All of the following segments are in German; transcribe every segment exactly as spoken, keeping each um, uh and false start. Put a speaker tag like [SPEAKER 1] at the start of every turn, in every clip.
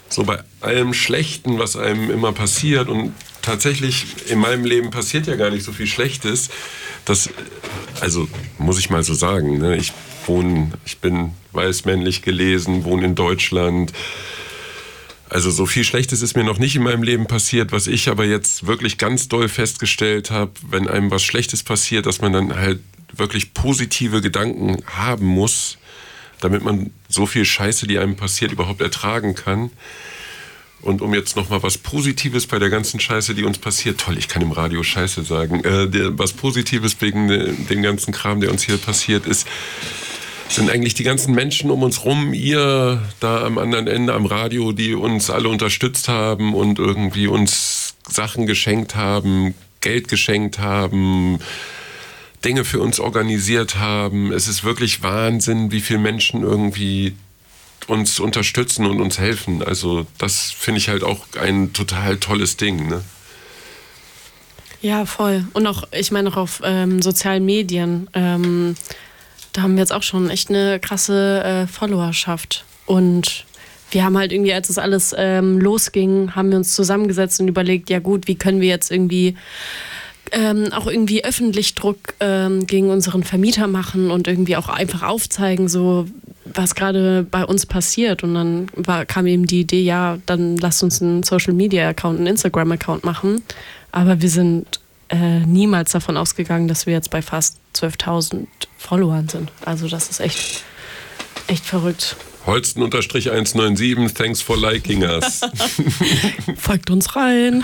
[SPEAKER 1] so bei allem Schlechten, was einem immer passiert, und tatsächlich in meinem Leben passiert ja gar nicht so viel Schlechtes, das, also muss ich mal so sagen, ne? Ich wohne, ich bin weiß, männlich gelesen, wohne in Deutschland. Also so viel Schlechtes ist mir noch nicht in meinem Leben passiert, was ich aber jetzt wirklich ganz doll festgestellt habe, wenn einem was Schlechtes passiert, dass man dann halt wirklich positive Gedanken haben muss, damit man so viel Scheiße, die einem passiert, überhaupt ertragen kann. Und um jetzt nochmal was Positives bei der ganzen Scheiße, die uns passiert, toll, ich kann im Radio Scheiße sagen, äh, der, was Positives wegen de, dem ganzen Kram, der uns hier passiert ist, sind eigentlich die ganzen Menschen um uns rum, ihr da am anderen Ende am Radio, die uns alle unterstützt haben und irgendwie uns Sachen geschenkt haben, Geld geschenkt haben, Dinge für uns organisiert haben. Es ist wirklich Wahnsinn, wie viele Menschen irgendwie uns unterstützen und uns helfen. Also das finde ich halt auch ein total tolles Ding, ne?
[SPEAKER 2] Ja, voll. Und auch, ich meine auch auf ähm, sozialen Medien, ähm, da haben wir jetzt auch schon echt eine krasse äh, Followerschaft. Und wir haben halt irgendwie, als das alles ähm, losging, haben wir uns zusammengesetzt und überlegt, ja gut, wie können wir jetzt irgendwie ähm, auch irgendwie öffentlich Druck ähm, gegen unseren Vermieter machen und irgendwie auch einfach aufzeigen, so was gerade bei uns passiert. Und dann war, kam eben die Idee, ja, dann lasst uns einen Social-Media-Account, einen Instagram-Account machen. Aber wir sind äh, niemals davon ausgegangen, dass wir jetzt bei fast zwölftausend Followern sind. Also das ist echt, echt verrückt.
[SPEAKER 1] Holsten unterstrich eins neun sieben, thanks for liking us.
[SPEAKER 2] Folgt uns rein.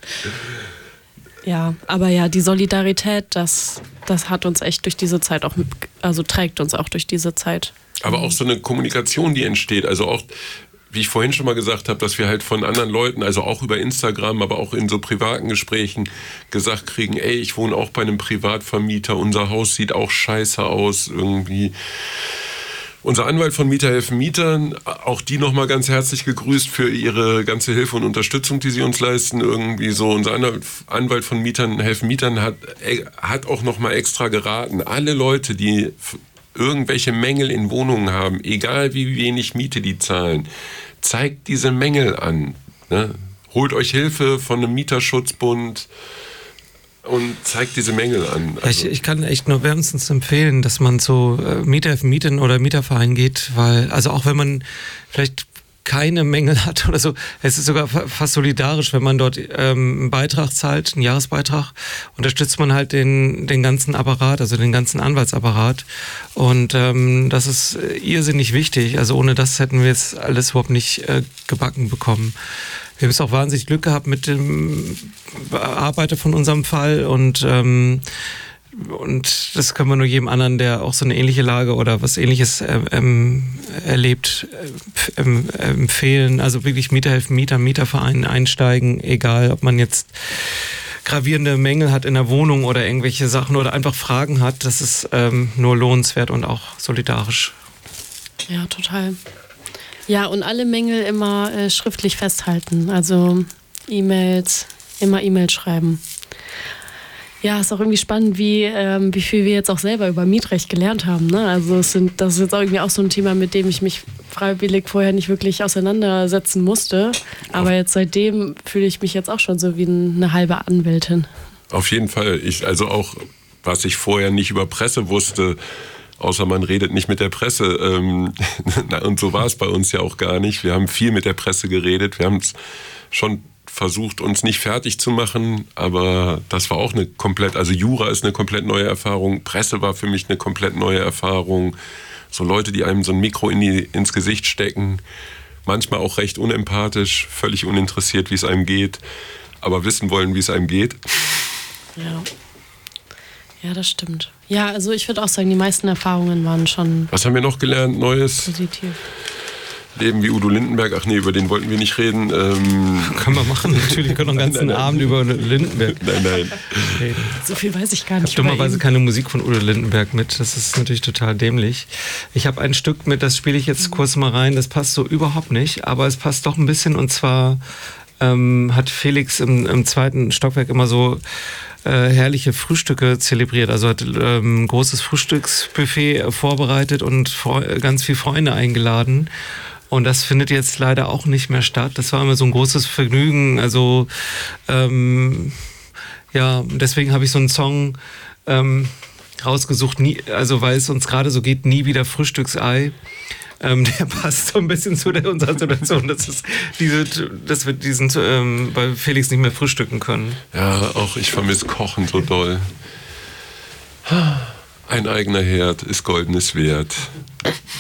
[SPEAKER 2] Ja, aber ja, die Solidarität, das, das hat uns echt durch diese Zeit auch, also trägt uns auch durch diese Zeit.
[SPEAKER 1] Aber auch so eine Kommunikation, die entsteht, also auch, wie ich vorhin schon mal gesagt habe, dass wir halt von anderen Leuten, also auch über Instagram, aber auch in so privaten Gesprächen gesagt kriegen, ey, ich wohne auch bei einem Privatvermieter, unser Haus sieht auch scheiße aus irgendwie. Unser Anwalt von Mieter helfen Mietern, auch die nochmal ganz herzlich gegrüßt für ihre ganze Hilfe und Unterstützung, die sie uns leisten. Irgendwie so, unser Anwalt von Mietern helfen Mietern hat, hat auch nochmal extra geraten, alle Leute, die irgendwelche Mängel in Wohnungen haben, egal wie wenig Miete die zahlen, zeigt diese Mängel an. Ne? Holt euch Hilfe von einem Mieterschutzbund und zeigt diese Mängel an. Also
[SPEAKER 3] ich, ich kann echt nur wärmstens empfehlen, dass man zu äh, Mieter, Mieten oder Mieterverein geht, weil, also auch wenn man vielleicht keine Mängel hat oder so, es ist sogar fast solidarisch, wenn man dort ähm, einen Beitrag zahlt, einen Jahresbeitrag, unterstützt man halt den, den ganzen Apparat, also den ganzen Anwaltsapparat, und ähm, das ist irrsinnig wichtig, also ohne das hätten wir jetzt alles überhaupt nicht äh, gebacken bekommen. Wir haben es auch wahnsinnig Glück gehabt mit dem Bearbeiter von unserem Fall, und ähm, und das können wir nur jedem anderen, der auch so eine ähnliche Lage oder was Ähnliches ähm, erlebt, äh, ähm, empfehlen. Also wirklich Mieter helfen Mieter, Mieterverein einsteigen, egal ob man jetzt gravierende Mängel hat in der Wohnung oder irgendwelche Sachen oder einfach Fragen hat. Das ist ähm, nur lohnenswert und auch solidarisch.
[SPEAKER 2] Ja, total. Ja, und alle Mängel immer äh, schriftlich festhalten. Also E-Mails, immer E-Mails schreiben. Ja, ist auch irgendwie spannend, wie, ähm, wie viel wir jetzt auch selber über Mietrecht gelernt haben. Ne? Also es sind, das ist jetzt auch irgendwie auch so ein Thema, mit dem ich mich freiwillig vorher nicht wirklich auseinandersetzen musste. Aber jetzt seitdem fühle ich mich jetzt auch schon so wie eine halbe Anwältin.
[SPEAKER 1] Auf jeden Fall. Ich, also auch, was ich vorher nicht über Presse wusste, außer man redet nicht mit der Presse. Ähm, und so war es bei uns ja auch gar nicht. Wir haben viel mit der Presse geredet. Wir haben es schon versucht, uns nicht fertig zu machen, aber das war auch eine komplett, also Jura ist eine komplett neue Erfahrung, Presse war für mich eine komplett neue Erfahrung, so Leute, die einem so ein Mikro in die, ins Gesicht stecken, manchmal auch recht unempathisch, völlig uninteressiert, wie es einem geht, aber wissen wollen, wie es einem geht.
[SPEAKER 2] Ja, ja, das stimmt. Ja, also ich würde auch sagen, die meisten Erfahrungen waren schon...
[SPEAKER 1] Was haben wir noch gelernt, Neues?
[SPEAKER 2] Positiv.
[SPEAKER 1] Leben wie Udo Lindenberg, ach nee, über den wollten wir nicht reden. Ähm
[SPEAKER 3] Können wir machen, natürlich, wir können noch einen ganzen nein, nein, Abend über Lindenberg
[SPEAKER 1] nein, nein.
[SPEAKER 2] reden. So viel weiß ich gar nicht.
[SPEAKER 3] Ich habe dummerweise keine Musik von Udo Lindenberg mit, das ist natürlich total dämlich. Ich habe ein Stück mit, das spiele ich jetzt kurz mal rein, das passt so überhaupt nicht, aber es passt doch ein bisschen, und zwar ähm, hat Felix im, im zweiten Stockwerk immer so Äh, herrliche Frühstücke zelebriert, also hat ähm, ein großes Frühstücksbuffet vorbereitet und Fre- ganz viele Freunde eingeladen. Und das findet jetzt leider auch nicht mehr statt. Das war immer so ein großes Vergnügen. Also ähm, ja, deswegen habe ich so einen Song ähm, rausgesucht, nie, also weil es uns gerade so geht, nie wieder Frühstücksei. Ähm, der passt so ein bisschen zu der, unserer Situation, dass, es diese, dass wir diesen ähm, bei Felix nicht mehr frühstücken können.
[SPEAKER 1] Ja, auch ich vermisse Kochen so doll. Ein eigener Herd ist goldenes wert.